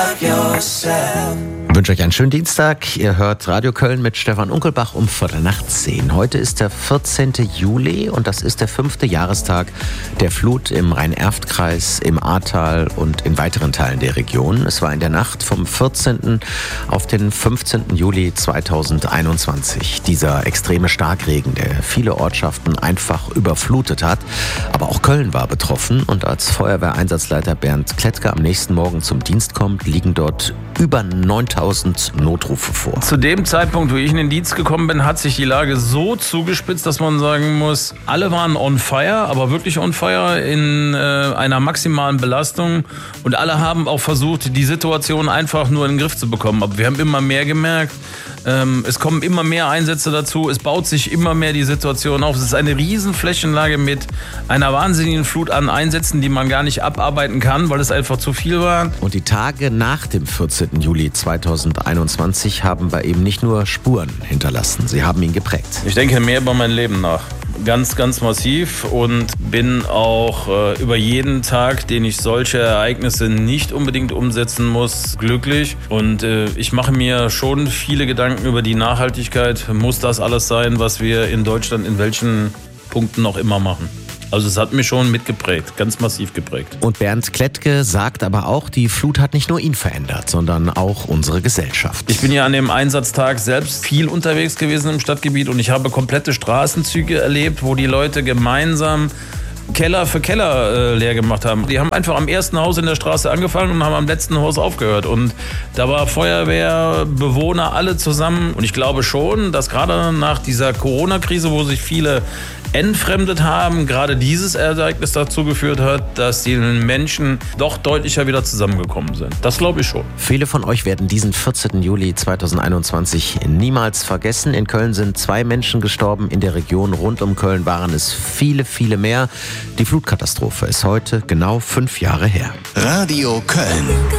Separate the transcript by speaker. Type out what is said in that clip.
Speaker 1: love yourself.
Speaker 2: Ich wünsche euch einen schönen Dienstag. Ihr hört Radio Köln mit Stefan Unkelbach um 9:15. Heute ist der 14. Juli und das ist der 5. Jahrestag der Flut im Rhein-Erft-Kreis, im Ahrtal und in weiteren Teilen der Region. Es war in der Nacht vom 14. auf den 15. Juli 2021. Dieser extreme Starkregen, der viele Ortschaften einfach überflutet hat. Aber auch Köln war betroffen und als Feuerwehreinsatzleiter Bernd Klettke am nächsten Morgen zum Dienst kommt, liegen dort über 9000 Notrufe vor.
Speaker 3: Zu dem Zeitpunkt, wo ich in den Dienst gekommen bin, hat sich die Lage so zugespitzt, dass man sagen muss, alle waren on fire, aber wirklich on fire in einer maximalen Belastung und alle haben auch versucht, die Situation einfach nur in den Griff zu bekommen. Aber wir haben immer mehr gemerkt, es kommen immer mehr Einsätze dazu, es baut sich immer mehr die Situation auf. Es ist eine riesen Flächenlage mit einer wahnsinnigen Flut an Einsätzen, die man gar nicht abarbeiten kann, weil es einfach zu viel war.
Speaker 2: Und die Tage nach dem 14. Juli 2021 haben bei ihm nicht nur Spuren hinterlassen, sie haben ihn geprägt.
Speaker 3: Ich denke mehr über mein Leben nach. Ganz, ganz massiv und bin auch über jeden Tag, den ich solche Ereignisse nicht unbedingt umsetzen muss, glücklich. Und ich mache mir schon viele Gedanken über die Nachhaltigkeit. Muss das alles sein, was wir in Deutschland in welchen Punkten auch immer machen? Also es hat mich schon mitgeprägt, ganz massiv geprägt.
Speaker 2: Und Bernd Klettke sagt aber auch, die Flut hat nicht nur ihn verändert, sondern auch unsere Gesellschaft.
Speaker 3: Ich bin ja an dem Einsatztag selbst viel unterwegs gewesen im Stadtgebiet und ich habe komplette Straßenzüge erlebt, wo die Leute gemeinsam Keller für Keller leer gemacht haben. Die haben einfach am ersten Haus in der Straße angefangen und haben am letzten Haus aufgehört. Und da war Feuerwehr, Bewohner, alle zusammen. Und ich glaube schon, dass gerade nach dieser Corona-Krise, wo sich viele entfremdet haben, gerade dieses Ereignis dazu geführt hat, dass die Menschen doch deutlicher wieder zusammengekommen sind. Das glaube ich schon.
Speaker 2: Viele von euch werden diesen 14. Juli 2021 niemals vergessen. In Köln sind 2 Menschen gestorben. In der Region rund um Köln waren es viele, viele mehr. Die Flutkatastrophe ist heute genau 5 Jahre her.
Speaker 1: Radio Köln.